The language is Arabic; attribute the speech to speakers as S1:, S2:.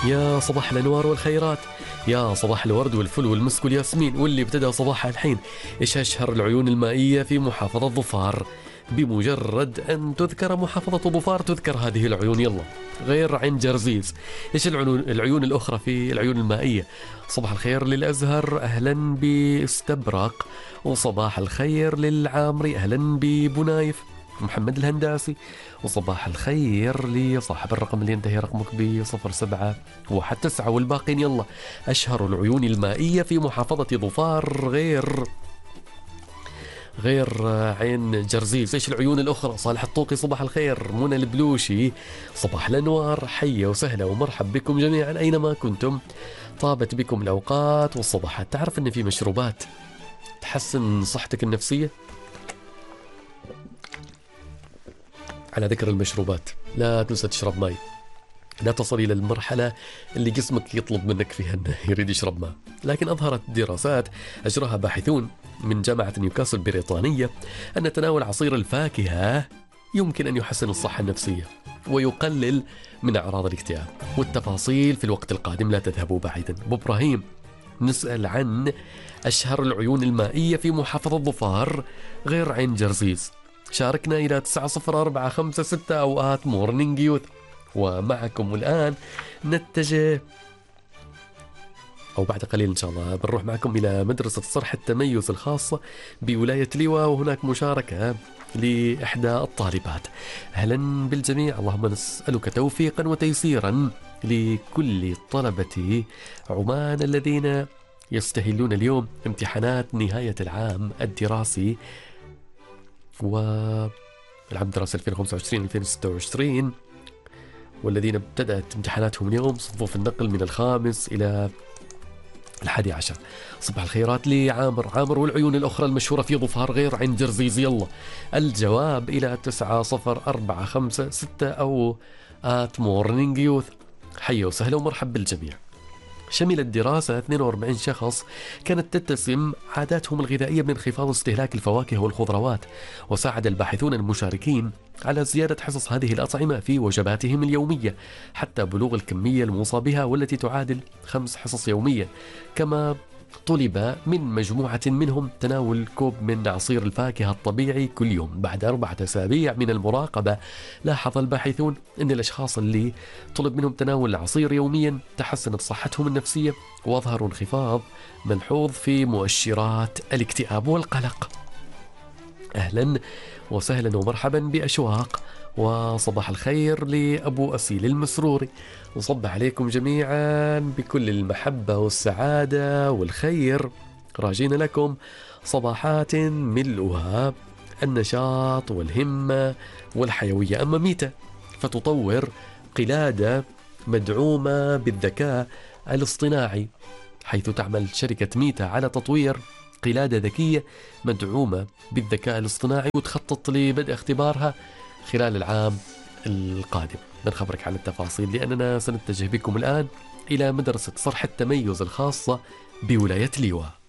S1: يا صباح الأنوار والخيرات، يا صباح الورد والفل والمسك والياسمين، واللي ابتدى صباحها الحين. إيش أشهر العيون المائية في محافظة ظفار؟ بمجرد أن تذكر محافظة ظفار تذكر هذه العيون، يلا غير عين جرزيز. إيش العيون الأخرى في العيون المائية؟ صباح الخير للأزهر، أهلا باستبرق. وصباح الخير للعامري، أهلا ببنايف محمد الهنداسي. وصباح الخير لصاحب الرقم اللي ينتهي رقمك ب0719 والباقين. يلا أشهر العيون المائية في محافظة ظفار غير عين جرزيز. ايش العيون الاخرى؟ صالح الطوقي صباح الخير، منى البلوشي صباح الانوار، حيه وسهله ومرحب بكم جميعا اينما كنتم. طابت بكم الاوقات والصباحات. تعرف ان في مشروبات تحسن صحتك النفسيه؟ على ذكر المشروبات، لا تنسى تشرب ماء، لا تصل إلى المرحلة اللي جسمك يطلب منك فيها أنه يريد يشرب ماء. لكن أظهرت دراسات أجراها باحثون من جامعة نيوكاسل البريطانية أن تناول عصير الفاكهة يمكن أن يحسن الصحة النفسية ويقلل من أعراض الاكتئاب. والتفاصيل في الوقت القادم، لا تذهبوا بعيدا. أبو إبراهيم، نسأل عن أشهر العيون المائية في محافظة ظفار غير عين جرزيز. شاركنا إلى 90456 أوقات مورنينج يوث. ومعكم الآن نتجه، أو بعد قليل إن شاء الله بنروح معكم إلى مدرسة صرح التميز الخاصة بولاية ليوى، وهناك مشاركة لإحدى الطالبات. أهلا بالجميع، اللهم نسألك توفيقا وتيسيرا لكل طلبة عمان الذين يستهلون اليوم امتحانات نهاية العام الدراسي والعام الدراسي 2025-2026، والذين ابتدأت امتحاناتهم اليوم صفوف النقل من 5 إلى 11. صباح الخيرات لعامر والعيون الأخرى المشهورة في ظفار غير عين جرزيز. يلا الجواب إلى 90456 أو مورنينج يوث. حيا وسهلا ومرحب بالجميع. شملت الدراسة 42 شخص كانت تتسم عاداتهم الغذائية من انخفاض استهلاك الفواكه والخضروات، وساعد الباحثون المشاركين على زيادة حصص هذه الأطعمة في وجباتهم اليومية حتى بلوغ الكمية الموصى بها، والتي تعادل 5 حصص يوميا. كما طلب من مجموعة منهم تناول كوب من عصير الفاكهة الطبيعي كل يوم. بعد 4 أسابيع من المراقبة، لاحظ الباحثون أن الأشخاص اللي طلب منهم تناول العصير يوميا تحسنت صحتهم النفسية، وأظهروا انخفاض ملحوظ في مؤشرات الاكتئاب والقلق. أهلا وسهلا ومرحبا بأشواق، وصباح الخير لأبو أسيل المسروري. وصبح عليكم جميعا بكل المحبة والسعادة والخير، راجين لكم صباحات ملؤها النشاط والهمة والحيوية. أما ميتا فتطور قلادة مدعومة بالذكاء الاصطناعي، حيث تعمل شركة ميتا على تطوير قلادة ذكية مدعومة بالذكاء الاصطناعي، وتخطط لبدء اختبارها خلال العام القادم. بنخبرك عن التفاصيل لأننا سنتجه بكم الآن إلى مدرسة صرح التميز الخاصة بولاية ليوى.